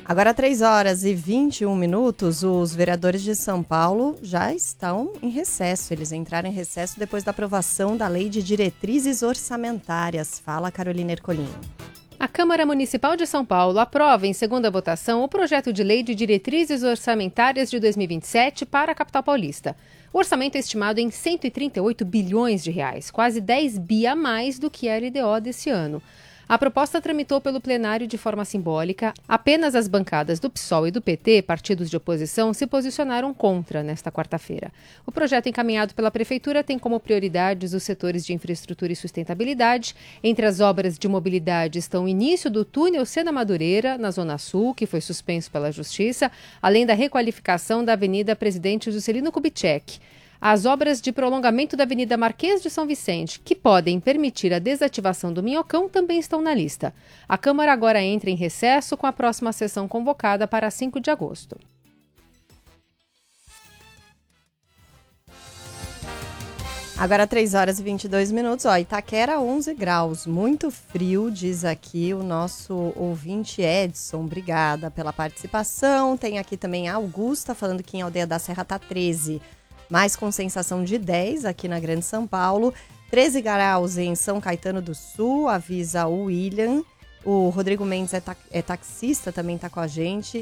Agora, 3h21, os vereadores de São Paulo já estão em recesso. Eles entraram em recesso depois da aprovação da Lei de Diretrizes Orçamentárias. Fala, Carolina Ercolim. A Câmara Municipal de São Paulo aprova, em segunda votação, o projeto de Lei de Diretrizes Orçamentárias de 2027 para a capital paulista. O orçamento é estimado em 138 bilhões de reais, quase 10 bi a mais do que a LDO desse ano. A proposta tramitou pelo plenário de forma simbólica. Apenas as bancadas do PSOL e do PT, partidos de oposição, se posicionaram contra nesta quarta-feira. O projeto encaminhado pela Prefeitura tem como prioridades os setores de infraestrutura e sustentabilidade. Entre as obras de mobilidade estão o início do túnel Sena Madureira, na Zona Sul, que foi suspenso pela Justiça, além da requalificação da Avenida Presidente Juscelino Kubitschek. As obras de prolongamento da Avenida Marquês de São Vicente, que podem permitir a desativação do Minhocão, também estão na lista. A Câmara agora entra em recesso com a próxima sessão convocada para 5 de agosto. Agora 3h22. Itaquera 11 graus, muito frio, diz aqui o nosso ouvinte Edson. Obrigada pela participação. Tem aqui também a Augusta falando que em Aldeia da Serra tá 13, mas com sensação de 10 aqui na Grande São Paulo. 13 graus em São Caetano do Sul, avisa o William. O Rodrigo Mendes é taxista, também está com a gente.